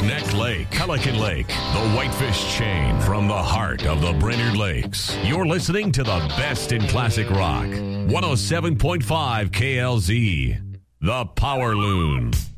Neck Lake, Pelican Lake, the Whitefish Chain from the heart of the Brainerd Lakes. You're listening to the best in classic rock. 107.5 KLZ, the Power Loon.